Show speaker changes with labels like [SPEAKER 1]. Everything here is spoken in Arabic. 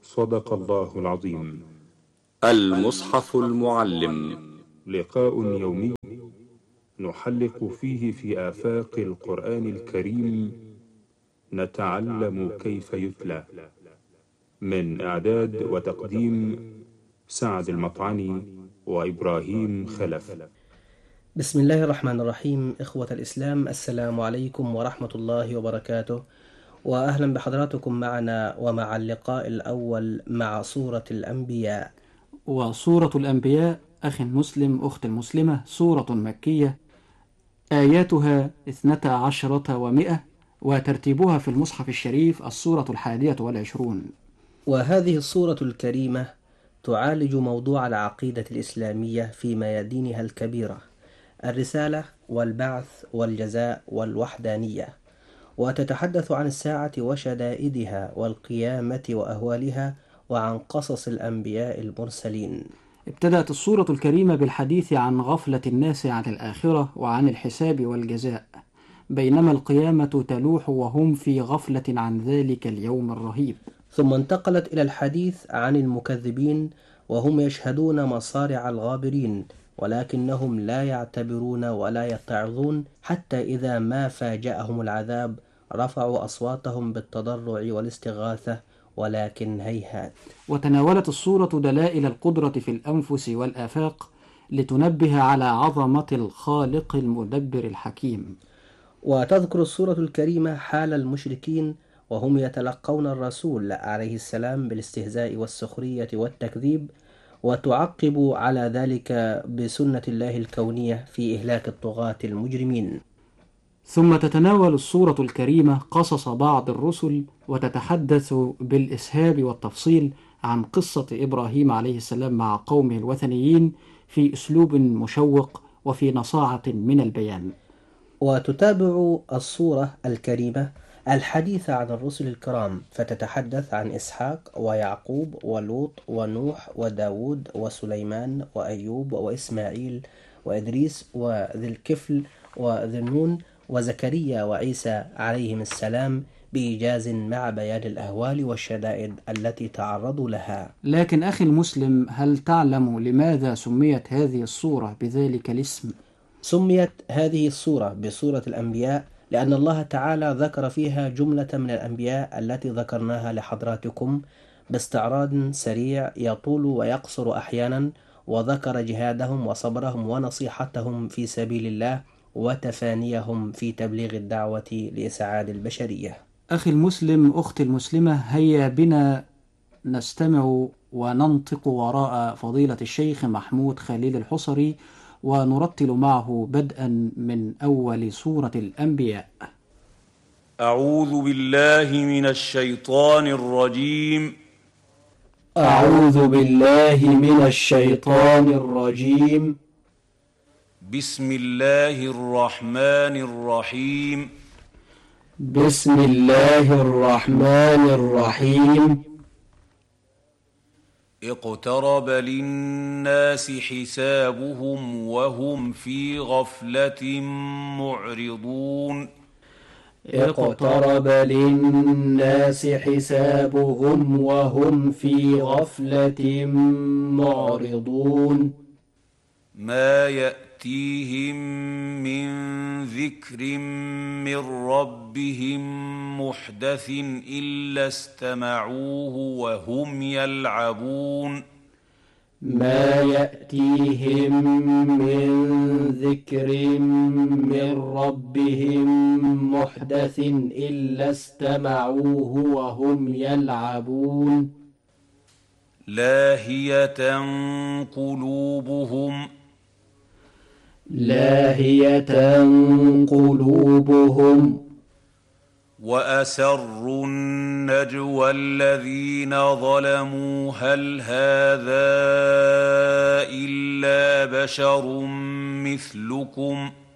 [SPEAKER 1] صدق الله العظيم.
[SPEAKER 2] المصحف المعلم،
[SPEAKER 1] لقاء يومي نحلق فيه في آفاق القرآن الكريم، نتعلم كيف يتلى. من إعداد وتقديم سعد المطعني وإبراهيم خلف.
[SPEAKER 3] بسم الله الرحمن الرحيم. إخوة الإسلام، السلام عليكم ورحمة الله وبركاته، وأهلا بحضراتكم معنا ومع اللقاء الأول مع سورة الأنبياء.
[SPEAKER 4] وسورة الأنبياء أخي المسلم أخت المسلمة سورة مكية، آياتها 12 و100، وترتيبها في المصحف الشريف السورة 21.
[SPEAKER 3] وهذه السورة الكريمة تعالج موضوع العقيدة الإسلامية في ميادينها الكبيرة: الرسالة والبعث والجزاء والوحدانية، وتتحدث عن الساعة وشدائدها والقيامة وأهوالها، وعن قصص الأنبياء المرسلين.
[SPEAKER 4] ابتدأت السورة الكريمة بالحديث عن غفلة الناس عن الآخرة وعن الحساب والجزاء، بينما القيامة تلوح وهم في غفلة عن ذلك اليوم الرهيب.
[SPEAKER 3] ثم انتقلت إلى الحديث عن المكذبين، وهم يشهدون مصارع الغابرين، ولكنهم لا يعتبرون ولا يتعظون، حتى إذا ما فاجأهم العذاب رفعوا أصواتهم بالتضرع والاستغاثة، ولكن هيهات.
[SPEAKER 4] وتناولت السورة دلائل القدرة في الأنفس والآفاق لتنبه على عظمة الخالق المدبر الحكيم.
[SPEAKER 3] وتذكر السورة الكريمة حال المشركين وهم يتلقون الرسول عليه السلام بالاستهزاء والسخرية والتكذيب، وتعقب على ذلك بسنة الله الكونية في إهلاك الطغاة المجرمين.
[SPEAKER 4] ثم تتناول السورة الكريمة قصص بعض الرسل، وتتحدث بالإسهاب والتفصيل عن قصة إبراهيم عليه السلام مع قومه الوثنيين في أسلوب مشوق وفي نصاعة من البيان.
[SPEAKER 3] وتتابع السورة الكريمة الحديث عن الرسل الكرام، فتتحدث عن إسحاق ويعقوب ولوط ونوح وداود وسليمان وأيوب وإسماعيل وإدريس وذي الكفل وذي النون وزكريا وعيسى عليهم السلام، بإيجاز مع بيان الأهوال والشدائد التي تعرضوا لها.
[SPEAKER 4] لكن أخي المسلم، هل تعلم لماذا سميت هذه السورة بذلك الاسم؟
[SPEAKER 3] سميت هذه السورة بسورة الأنبياء لأن الله تعالى ذكر فيها جملة من الأنبياء التي ذكرناها لحضراتكم باستعراض سريع يطول ويقصر أحيانا، وذكر جهادهم وصبرهم ونصيحتهم في سبيل الله وتفانيهم في تبليغ الدعوة لإسعاد البشرية.
[SPEAKER 4] أخي المسلم أختي المسلمة، هيا بنا نستمع وننطق وراء فضيلة الشيخ محمود خليل الحصري، ونرتل معه بدءا من أول سورة الأنبياء.
[SPEAKER 5] أعوذ بالله من الشيطان الرجيم.
[SPEAKER 3] أعوذ بالله من الشيطان الرجيم.
[SPEAKER 5] بسم الله الرحمن الرحيم.
[SPEAKER 3] بسم الله الرحمن الرحيم.
[SPEAKER 5] اقترب للناس حسابهم وهم في غفلة معرضون.
[SPEAKER 3] اقترب للناس حسابهم وهم في غفلة معرضون.
[SPEAKER 5] ما يأتيهم من ذكر من ربهم محدث إلا استمعوه وهم يلعبون.
[SPEAKER 3] ما يأتيهم من ذكر من ربهم محدث إلا استمعوه وهم يلعبون.
[SPEAKER 5] لاهية قلوبهم.
[SPEAKER 3] لاهية قلوبهم.
[SPEAKER 5] وأسروا النجوى الذين ظلموا هل هذا إلا بشر مثلكم